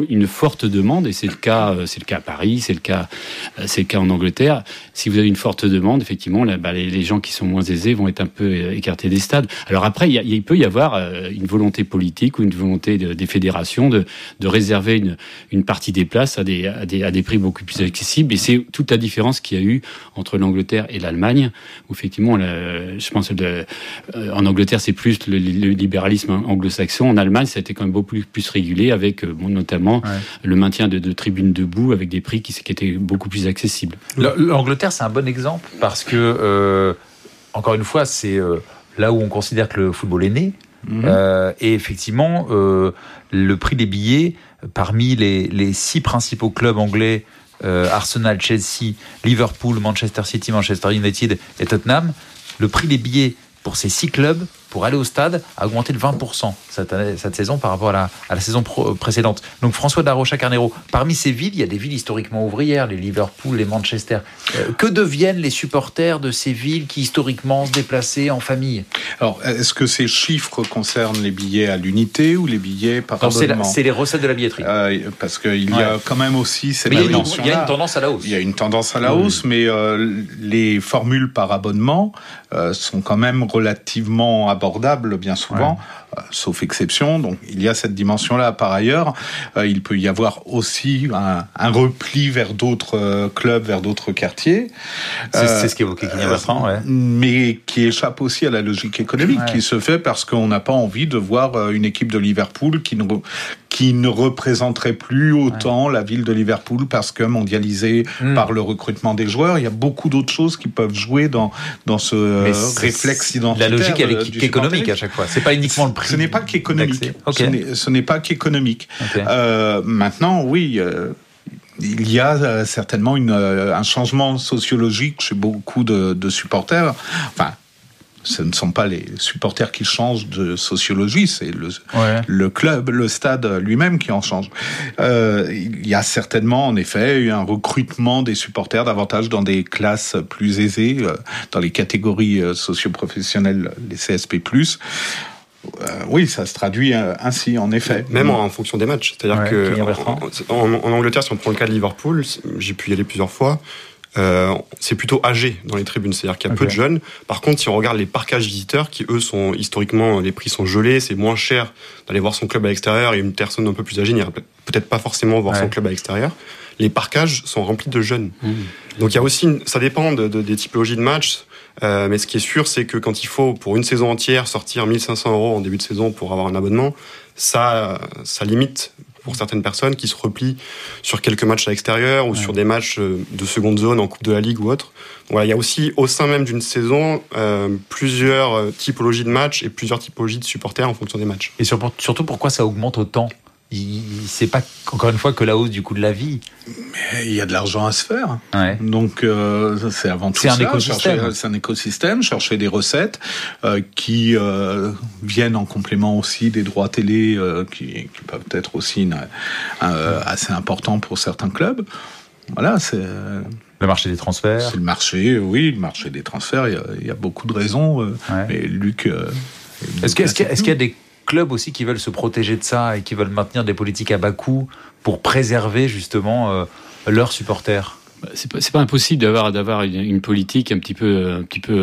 une forte demande, et c'est le cas à Paris, c'est le cas en Angleterre. Si vous avez une forte demande, effectivement, les gens qui sont moins aisés vont être un peu écartés des stades. Alors après, il peut y avoir une volonté politique ou une volonté des fédérations de réserver une partie des places à des prix beaucoup plus accessibles. Et c'est toute la différence qu'il y a eu entre l'Angleterre et l'Allemagne, où effectivement, je pense en Angleterre, c'est plus le libéralisme anglo-saxon. En Allemagne, ça a été quand même beaucoup plus régulé, avec notamment le maintien de tribunes debout avec des prix qui étaient beaucoup plus accessibles. L'Angleterre, c'est un bon exemple parce que, encore une fois, c'est là où on considère que le football est né. Et effectivement, le prix des billets, parmi les 6 principaux clubs anglais, Arsenal, Chelsea, Liverpool, Manchester City, Manchester United et Tottenham, le prix des billets pour ces 6 clubs pour aller au stade a augmenté de 20% cette saison par rapport à la saison précédente. Donc François de la Rocha-Carneiro, parmi ces villes, il y a des villes historiquement ouvrières, les Liverpool, les Manchester. Que deviennent les supporters de ces villes qui historiquement se déplaçaient en famille ? Alors, est-ce que ces chiffres concernent les billets à l'unité ou les billets par abonnement ? C'est les recettes de la billetterie. Parce qu'il y a quand même aussi cette dimension-là. Il y a une tendance à la hausse. Il y a une tendance à la hausse, mais les formules par abonnement sont quand même relativement abordables bien souvent, sauf exception. Donc il y a cette dimension-là. Par ailleurs, il peut y avoir aussi un repli vers d'autres clubs, vers d'autres quartiers. C'est ce qu'évoquait Kylian Bertrand, mais qui échappe aussi à la logique économique, qui se fait parce qu'on n'a pas envie de voir une équipe de Liverpool qui ne représenterait plus autant la ville de Liverpool parce que mondialisée par le recrutement des joueurs. Il y a beaucoup d'autres choses qui peuvent jouer dans ce réflexe identitaire. La logique, elle est économique à chaque fois. C'est pas uniquement le prix. Ce n'est pas qu'économique. Ce n'est pas qu'économique. Maintenant, oui... il y a certainement un changement sociologique chez beaucoup de supporters. Enfin, ce ne sont pas les supporters qui changent de sociologie, c'est le club, le stade lui-même qui en change. Il y a certainement, en effet, eu un recrutement des supporters davantage dans des classes plus aisées, dans les catégories socio-professionnelles, les CSP+. Oui, ça se traduit ainsi, en effet. Même en fonction des matchs. C'est-à-dire qu'en Angleterre, si on prend le cas de Liverpool, j'ai pu y aller plusieurs fois, c'est plutôt âgé dans les tribunes, c'est-à-dire qu'il y a peu de jeunes. Par contre, si on regarde les parcages visiteurs, qui eux sont historiquement, les prix sont gelés, c'est moins cher d'aller voir son club à l'extérieur, et une personne un peu plus âgée n'ira peut-être pas forcément voir son club à l'extérieur. Les parcages sont remplis de jeunes. Donc il y a aussi, ça dépend des typologies de matchs. Mais ce qui est sûr, c'est que quand il faut, pour une saison entière, sortir 1 500 € en début de saison pour avoir un abonnement, ça limite pour certaines personnes qui se replient sur quelques matchs à l'extérieur ou sur des matchs de seconde zone en Coupe de la Ligue ou autre. Donc voilà, il y a aussi, au sein même d'une saison, plusieurs typologies de matchs et plusieurs typologies de supporters en fonction des matchs. Et surtout, pourquoi ça augmente autant ? C'est pas, encore une fois, que la hausse du coût de la vie. Mais il y a de l'argent à se faire. Donc, c'est avant tout un écosystème. C'est un écosystème, chercher des recettes qui viennent en complément aussi des droits télé qui peuvent être aussi assez importants pour certains clubs. Voilà, c'est... Le marché des transferts. C'est le marché des transferts. Il y a beaucoup de raisons. Mais Luc... Est-ce qu'il y a des clubs aussi qui veulent se protéger de ça et qui veulent maintenir des politiques à bas coût pour préserver justement leurs supporters? C'est pas impossible d'avoir une politique un petit peu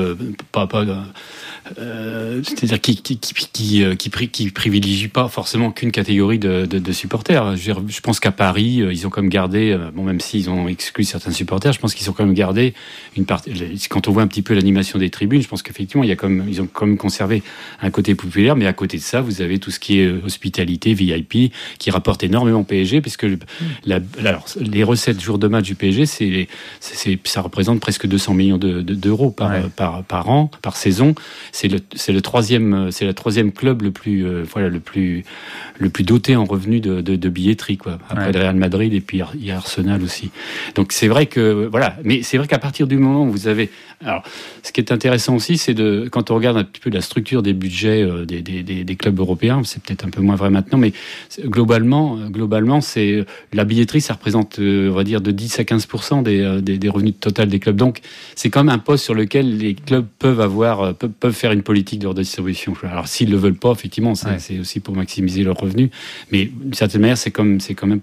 c'est-à-dire qui privilégie pas forcément qu'une catégorie de supporters. Je pense qu'à Paris, ils ont quand même gardé, même s'ils ont exclu certains supporters, je pense qu'ils ont quand même gardé une partie. Quand on voit un petit peu l'animation des tribunes, je pense qu'effectivement, ils ont quand même conservé un côté populaire, mais à côté de ça, vous avez tout ce qui est hospitalité, VIP, qui rapporte énormément au PSG, puisque alors, les recettes jour de match du PSG, ça représente presque 200 millions d'euros par an, par saison. C'est la troisième club le plus doté en revenus de billetterie, quoi. Après le Real Madrid, et puis il y a Arsenal aussi. Donc c'est vrai que mais c'est vrai qu'à partir du moment où vous avez, alors ce qui est intéressant aussi, c'est quand on regarde un petit peu la structure des budgets des clubs européens, c'est peut-être un peu moins vrai maintenant, mais globalement c'est la billetterie, ça représente on va dire de 10 à 15% des revenus total des clubs. Donc c'est quand même un poste sur lequel les clubs peuvent faire une politique de redistribution. Alors s'ils le veulent pas, effectivement, c'est aussi pour maximiser leurs revenus, mais d'une certaine manière, c'est quand même